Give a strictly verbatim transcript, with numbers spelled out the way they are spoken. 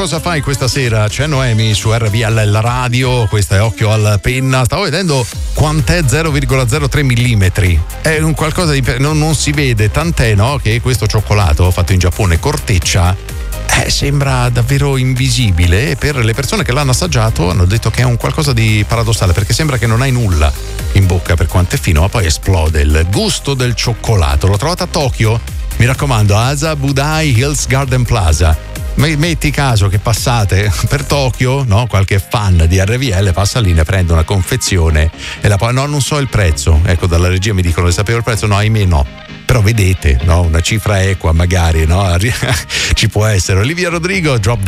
cosa fai questa sera? C'è Noemi su R V L la radio, questa è Occhio alla penna. Stavo vedendo quant'è zero virgola zero tre millimetri. È un qualcosa di non, non si vede, tant'è, no, che questo cioccolato fatto in Giappone, corteccia, eh, sembra davvero invisibile, e per le persone che l'hanno assaggiato hanno detto che è un qualcosa di paradossale, perché sembra che non hai nulla in bocca per quanto è fino, ma poi esplode il gusto del cioccolato. L'ho trovato a Tokyo, mi raccomando, Azabudai Hills Garden Plaza. Metti caso che passate per Tokyo, no? Qualche fan di R V L passa lì, ne prende una confezione e la poi no, non so il prezzo. Ecco, dalla regia mi dicono: sapevo il prezzo? No, ahimè no. Però vedete, no? Una cifra equa magari, no? Ci può essere. Olivia Rodrigo, Drop